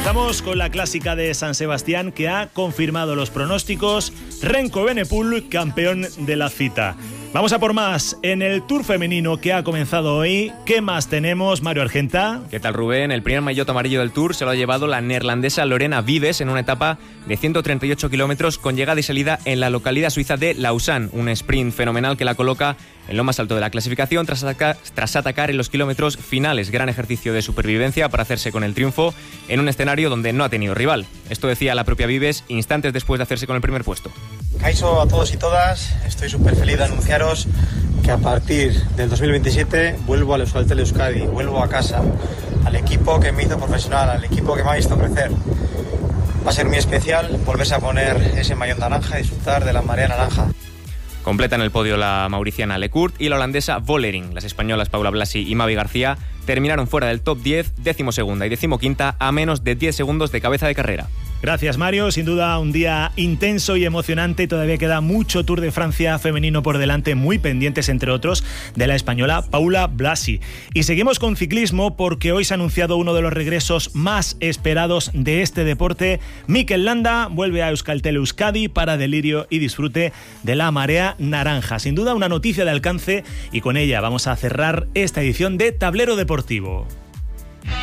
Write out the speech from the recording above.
Comenzamos con la clásica de San Sebastián, que ha confirmado los pronósticos. Renko Evenepoel, campeón de la cita. Vamos a por más en el Tour femenino que ha comenzado hoy. ¿Qué más tenemos, Mario Argenta? ¿Qué tal, Rubén? El primer maillot amarillo del Tour se lo ha llevado la neerlandesa Lorena Wiebes en una etapa de 138 kilómetros con llegada y salida en la localidad suiza de Lausanne. Un sprint fenomenal que la coloca en lo más alto de la clasificación tras atacar en los kilómetros finales. Gran ejercicio de supervivencia para hacerse con el triunfo en un escenario donde no ha tenido rival. Esto decía la propia Wiebes instantes después de hacerse con el primer puesto. Kaixo a todos y todas, estoy súper feliz de anunciaros que a partir del 2027 vuelvo al Euskaltel Euskadi, vuelvo a casa, al equipo que me hizo profesional, al equipo que me ha visto crecer. Va a ser muy especial volverse a poner ese maillot naranja y disfrutar de la marea naranja. Completan el podio la mauriciana Lecourt y la holandesa Vollering. Las españolas Paula Blasi y Mavi García terminaron fuera del top 10, 12ª y 15ª, a menos de 10 segundos de cabeza de carrera. Gracias, Mario. Sin duda un día intenso y emocionante. Todavía queda mucho Tour de Francia femenino por delante, muy pendientes, entre otros, de la española Paula Blasi. Y seguimos con ciclismo porque hoy se ha anunciado uno de los regresos más esperados de este deporte. Mikel Landa vuelve a Euskaltel Euskadi para delirio y disfrute de la marea naranja. Sin duda una noticia de alcance y con ella vamos a cerrar esta edición de Tablero Deportivo.